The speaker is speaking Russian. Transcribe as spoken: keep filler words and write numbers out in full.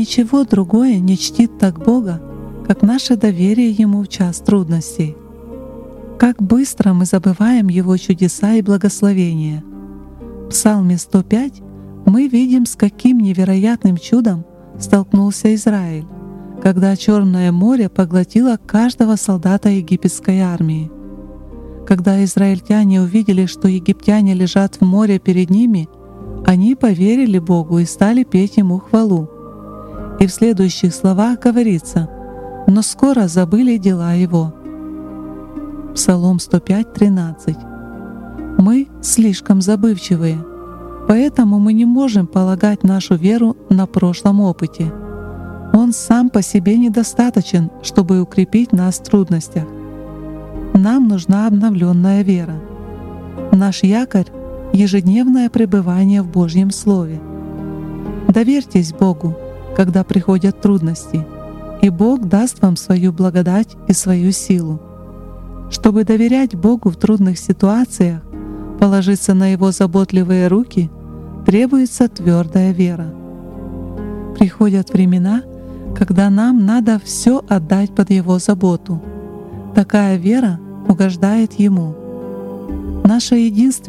ничего другое не чтит так Бога, как наше доверие Ему в час трудностей. Как быстро мы забываем Его чудеса и благословения. В Псалме сто пять мы видим, с каким невероятным чудом столкнулся Израиль, когда Черное море поглотило каждого солдата египетской армии. Когда израильтяне увидели, что египтяне лежат в море перед ними, они поверили Богу и стали петь Ему хвалу. И в следующих словах говорится: «Но скоро забыли дела Его». Псалом сто пять, тринадцать. Мы слишком забывчивые, поэтому мы не можем полагать нашу веру на прошлом опыте. Он сам по себе недостаточен, чтобы укрепить нас в трудностях. Нам нужна обновленная вера. Наш якорь — ежедневное пребывание в Божьем Слове. Доверьтесь Богу, когда приходят трудности, и Бог даст вам свою благодать и свою силу. Чтобы доверять Богу в трудных ситуациях, положиться на Его заботливые руки, требуется твердая вера. Приходят времена, когда нам надо все отдать под Его заботу. Такая вера угождает Ему. Наша единственная